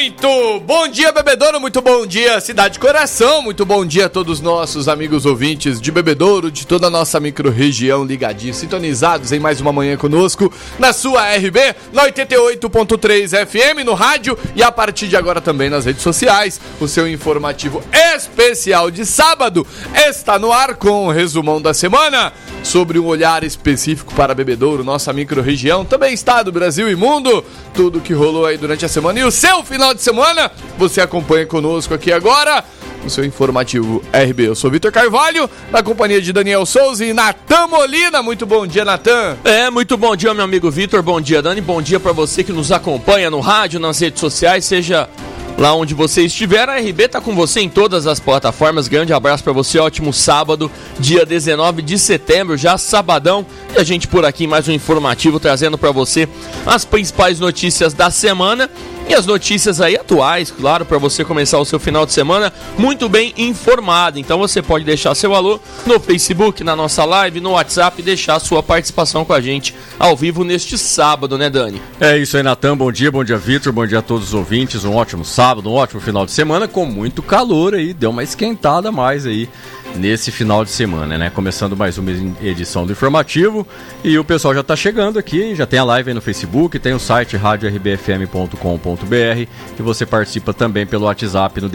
Muito bom dia, Bebedouro, muito bom dia, Cidade Coração, muito bom dia a todos os nossos amigos ouvintes de Bebedouro, de toda a nossa micro-região ligadinhos, sintonizados em mais uma manhã conosco, na sua RB, na 88.3 FM, no rádio e a partir de agora também nas redes sociais. O seu informativo especial de sábado está no ar com o resumão da semana, sobre um olhar específico para Bebedouro, nossa micro-região, também estado, Brasil e mundo, tudo que rolou aí durante a semana e o seu final de semana, você acompanha conosco aqui agora, no seu informativo RB. Eu sou Vitor Carvalho, na companhia de Daniel Souza e Natan Molina. Muito bom dia, Natan. Muito bom dia, meu amigo Vitor, bom dia, Dani, bom dia para você que nos acompanha no rádio, nas redes sociais, seja lá onde você estiver, a RB tá com você em todas as plataformas. Grande abraço para você, ótimo sábado, dia 19 de setembro, já sabadão, e a gente por aqui mais um informativo trazendo para você as principais notícias da semana e as notícias aí atuais, claro, para você começar o seu final de semana muito bem informado. Então você pode deixar seu alô no Facebook, na nossa live, no WhatsApp e deixar a sua participação com a gente ao vivo neste sábado, né, Dani? É isso aí, Natan, bom dia Vitor, bom dia a todos os ouvintes, um ótimo sábado, um ótimo final de semana com muito calor aí, deu uma esquentada a mais aí nesse final de semana, né? Começando mais uma edição do informativo e o pessoal já tá chegando aqui, já tem a live aí no Facebook, tem o site radiorbfm.com.br e você participa também pelo WhatsApp no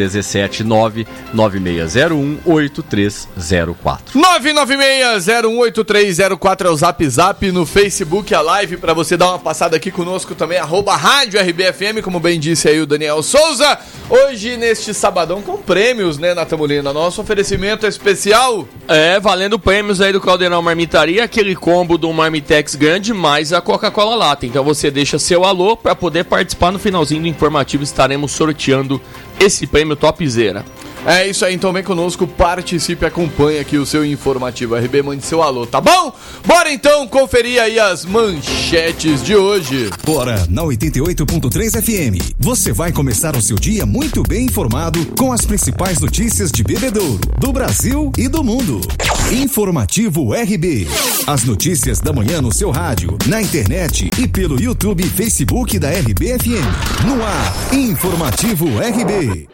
17996018304. 996018304 é o Zap no Facebook, a live para você dar uma passada aqui conosco também, @RádioRBFM, como bem disse aí o Daniel Souza. Hoje, neste sabadão, com prêmios, né, Natan Molina? Nosso oferecimento especial. Valendo prêmios aí do Caldeirão Marmitaria, aquele combo do Marmitex grande mais a Coca-Cola Lata. Então você deixa seu alô para poder participar no finalzinho do informativo, estaremos sorteando esse prêmio topzera. É isso aí, então vem conosco, participe, acompanhe aqui o seu informativo RB, mande seu alô, tá bom? Bora então conferir aí as manchetes de hoje. Bora, na 88.3 FM, você vai começar o seu dia muito bem informado com as principais notícias de Bebedouro, do Brasil e do mundo. Informativo RB, as notícias da manhã no seu rádio, na internet e pelo YouTube e Facebook da RBFM. No ar, Informativo RB.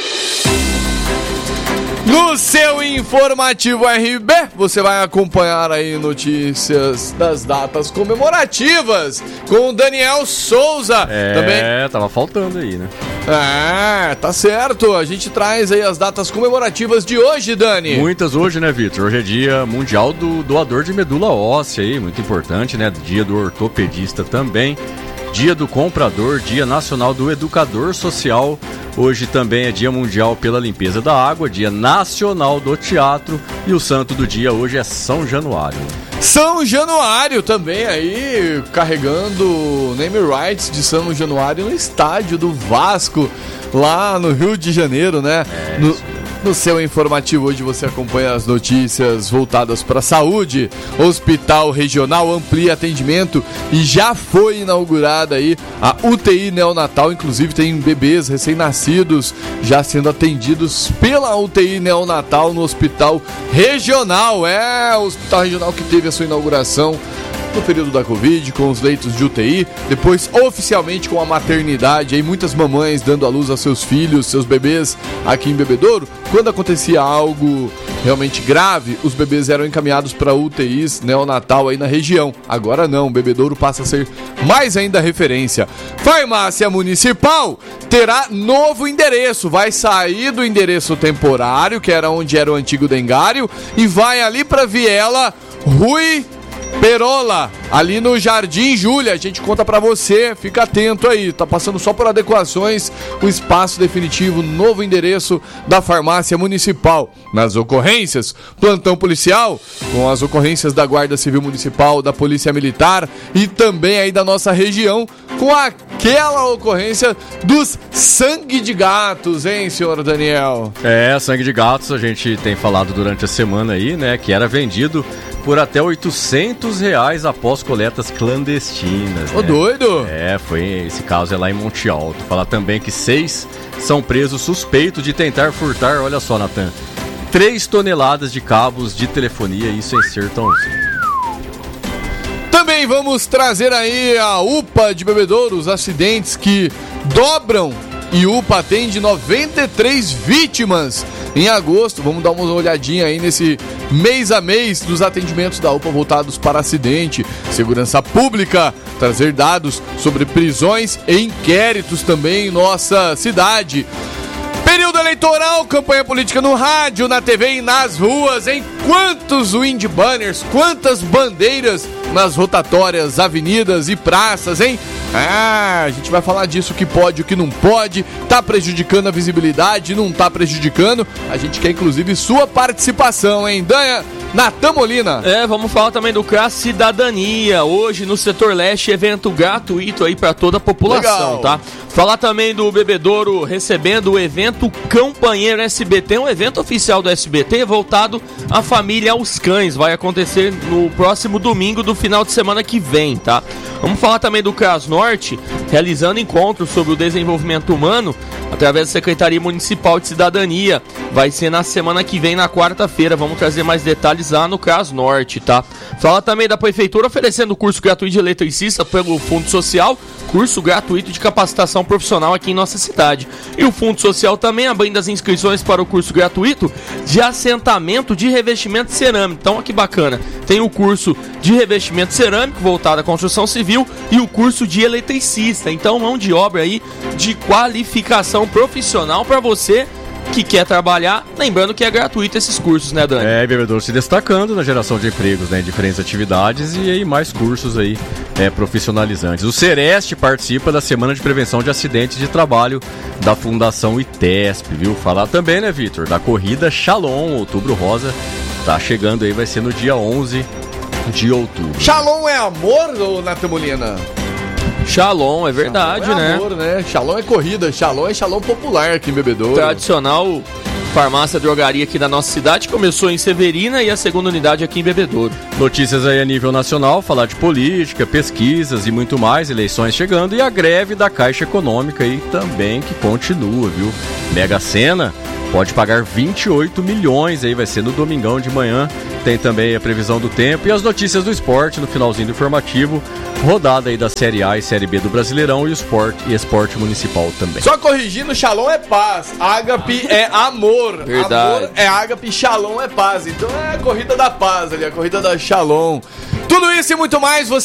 No seu informativo RB, você vai acompanhar aí notícias das datas comemorativas com o Daniel Souza. Também tava faltando aí, né? Tá certo. A gente traz aí as datas comemorativas de hoje, Dani. Muitas hoje, né, Vitor? Hoje é dia mundial do doador de medula óssea aí, muito importante, né? Dia do ortopedista também. Dia do comprador, Dia Nacional do Educador Social. Hoje também é Dia Mundial pela Limpeza da Água, Dia Nacional do Teatro e o santo do dia hoje é São Januário. São Januário também aí, carregando name rights de São Januário no estádio do Vasco, lá no Rio de Janeiro, né? No seu informativo hoje você acompanha as notícias voltadas para a saúde. Hospital Regional amplia atendimento e já foi inaugurada aí a UTI neonatal. Inclusive tem bebês recém-nascidos já sendo atendidos pela UTI neonatal no Hospital Regional. O Hospital Regional que teve a sua inauguração no período da Covid, com os leitos de UTI, depois oficialmente com a maternidade, aí muitas mamães dando à luz a seus filhos, seus bebês aqui em Bebedouro. Quando acontecia algo realmente grave, os bebês eram encaminhados para UTIs neonatal aí na região. Agora não, Bebedouro passa a ser mais ainda referência. Farmácia Municipal terá novo endereço, vai sair do endereço temporário, que era onde era o antigo Dengário, e vai ali para Viela Rui Perola, ali no Jardim Júlia. A gente conta pra você, fica atento aí, tá passando só por adequações o espaço definitivo, novo endereço da Farmácia Municipal. Nas ocorrências, plantão policial, com as ocorrências da Guarda Civil Municipal, da Polícia Militar e também aí da nossa região, com aquela ocorrência dos sangue de gatos, hein, senhor Daniel? Sangue de gatos a gente tem falado durante a semana aí, né, que era vendido por até R$800 após coletas clandestinas. Ô, doido! Esse caso é lá em Monte Alto. Falar também que 6 são presos suspeitos de tentar furtar, olha só, Natan, 3 toneladas de cabos de telefonia, isso em Sertãozinho. Também vamos trazer aí a UPA de Bebedouro, os acidentes que dobram e UPA atende 93 vítimas em agosto. Vamos dar uma olhadinha aí nesse mês a mês dos atendimentos da UPA voltados para acidente, segurança pública, trazer dados sobre prisões e inquéritos também em nossa cidade. Período eleitoral, campanha política no rádio, na TV e nas ruas, em quantos wind banners, quantas bandeiras nas rotatórias, avenidas e praças, hein? A gente vai falar disso, o que pode, o que não pode, tá prejudicando a visibilidade, não tá prejudicando. A gente quer inclusive sua participação, hein? Danha, Natan Molina. Vamos falar também do CRAS Cidadania, hoje no setor leste, evento gratuito aí para toda a população. Legal. Tá? Falar também do Bebedouro recebendo o evento Campanheiro SBT, um evento oficial do SBT voltado à família e aos cães. Vai acontecer no próximo domingo do final de semana que vem, tá? Vamos falar também do CRAS Norte, realizando encontros sobre o desenvolvimento humano através da Secretaria Municipal de Cidadania. Vai ser na semana que vem, na quarta-feira. Vamos trazer mais detalhes lá no CRAS Norte, tá? Fala também da Prefeitura oferecendo curso gratuito de eletricista pelo Fundo Social, curso gratuito de capacitação profissional aqui em nossa cidade. E o Fundo Social também abrindo as inscrições para o curso gratuito de assentamento de revestimento cerâmico. Então, olha que bacana. Tem o curso de revestimento cerâmico voltado à construção civil e o curso de eletricista. Então, mão de obra aí de qualificação profissional para você que quer trabalhar, lembrando que é gratuito esses cursos, né, Dani? Bebedouro se destacando na geração de empregos, né, em diferentes atividades e aí mais cursos aí profissionalizantes. O Sereste participa da Semana de Prevenção de Acidentes de Trabalho da Fundação ITESP, viu? Falar também, né, Vitor, da corrida Shalom, Outubro Rosa, tá chegando aí, vai ser no dia 11 de outubro. Shalom é amor, ou Natan Molina? Shalom, é verdade, Shalom é né? Amor, né? Shalom é corrida, Shalom é Shalom popular aqui em Bebedouro. Tradicional farmácia drogaria aqui da nossa cidade, começou em Severina e a segunda unidade aqui em Bebedouro. Notícias aí a nível nacional, falar de política, pesquisas e muito mais, eleições chegando e a greve da Caixa Econômica aí também que continua, viu? Mega Sena pode pagar 28 milhões, aí vai ser no domingão de manhã. Tem também a previsão do tempo e as notícias do esporte no finalzinho do informativo. Rodada aí da Série A e Série B do Brasileirão e o esporte municipal também. Só corrigindo, Shalom é paz, Ágape é amor. Verdade. Amor é Ágape, Shalom é paz. Então é a corrida da paz ali, a corrida da Shalom. Tudo isso e muito mais você